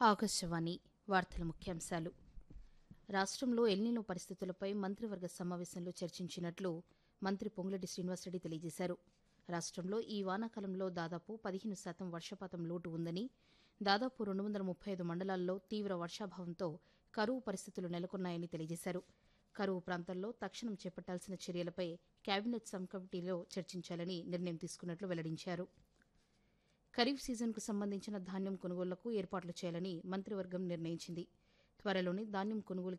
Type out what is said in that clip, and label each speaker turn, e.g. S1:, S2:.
S1: ఆకాశవాణి వార్తల ముఖ్యాంశాలు. రాష్ట్రంలో ఎల్నినో పరిస్థితులపై మంత్రివర్గ సమావేశంలో చర్చించినట్లు మంత్రి పొంగులేటి శ్రీనివాసరెడ్డి తెలియజేశారు. రాష్ట్రంలో ఈ వానాకాలంలో దాదాపు 15% వర్షపాతం లోటు ఉందని, దాదాపు 235 మండలాల్లో తీవ్ర వర్షాభావంతో కరువు పరిస్థితులు నెలకొన్నాయని తెలియజేశారు. కరువు ప్రాంతాల్లో తక్షణం చేపట్టాల్సిన చర్యలపై కేబినెట్ సబ్ కమిటీలో చర్చించాలని నిర్ణయం తీసుకున్నట్లు వెల్లడించారు. ఖరీఫ్ సీజన్కు సంబంధించిన ధాన్యం కొనుగోళ్లకు ఏర్పాట్లు చేయాలని మంత్రివర్గం నిర్ణయించింది. త్వరలోనే ధాన్యం కొనుగోలు